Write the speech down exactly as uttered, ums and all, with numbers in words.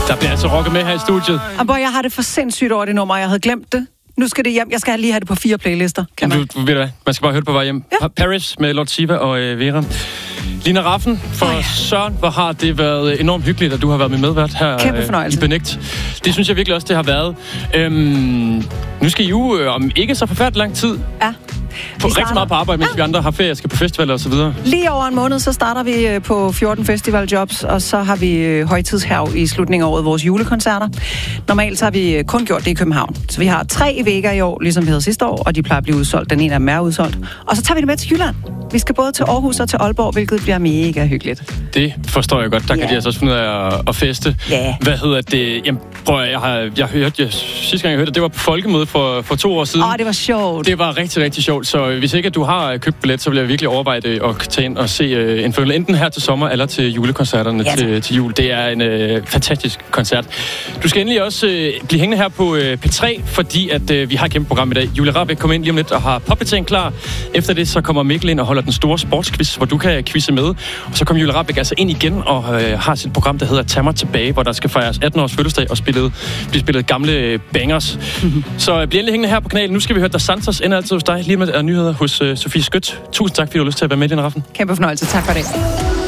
Der bliver altså rocket med her i studiet. Og jeg har det for sindssygt over det nummer, jeg havde glemt det. Nu skal det hjem. Jeg skal lige have det på fire playlister. Kan du, du ved hvad? Man skal bare høre det på vej hjem. Ja. Paris med Lord Siva og øh, Vera. Lina Rafn, for oh, ja. Søren, hvor har det været enormt hyggeligt, at du har været med medvært her øh, i Benægt. Det synes jeg virkelig også, det har været. Øhm, nu skal I jo øh, om ikke så forfærdeligt lang tid. Ja. På, rigtig meget på arbejde, mens ja. vi andre har ferie, skal på festivaler og så videre. Lige over en måned, så starter vi på fjorten festivaljobs, og så har vi højtidshav i slutningen af året, vores julekoncerter. Normalt så har vi kun gjort det i København. Så vi har tre vægger i år, ligesom vi havde sidste år, og de plejer at blive udsolgt. Den ene af dem er udsolgt. Og så tager vi det med til Jylland. Vi skal både til Aarhus og til Aalborg, hvilket bliver mega hyggeligt. Det forstår jeg godt. Der yeah. kan de altså også finde ud af at, at feste. Yeah. Hvad hedder det? Jamen, prøv at, jeg har jeg hørte, jeg, sidste gang jeg hørte det, det var på Folkemødet for, for to år siden. Åh, oh, det var sjovt. Det var rigtig, rigtig sjovt. Så hvis ikke at du har købt billet, så vil jeg virkelig overveje det og tage ind og se uh, en følge enten her til sommer eller til julekoncerterne ja, til, til jul. Det er en uh, fantastisk koncert. Du skal endelig også uh, blive hængende her på uh, P tre, fordi at uh, vi har et kæmpe program i dag. Julie Rahbek kommer ind lige om lidt og har popbetjent klar. Efter det så kommer Mikkel ind og holder den store sportsquiz, hvor du kan quizze med. Og så kommer Julie Rahbek altså ind igen og uh, har sit program, der hedder Tag mig tilbage, hvor der skal fejres atten års fødselsdag og spillet, blive spillet gamle bangers. Mm-hmm. Så uh, bliv endelig hængende her på kanalen. Nu skal vi høre, der Santos ender altid hos dig. Lige med uh, nyheder hos uh, Sofie Skødt. Tusind tak, fordi du har lyst til at være med i den aften. Kæmpe fornøjelse. Tak for det.